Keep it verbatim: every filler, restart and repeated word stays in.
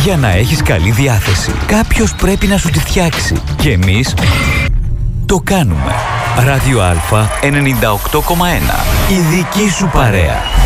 Για να έχεις καλή διάθεση, κάποιος πρέπει να σου τη φτιάξει. Και εμείς το κάνουμε. Ράδιο Α ενενήντα οκτώ κόμμα ένα. Η δική σου παρέα.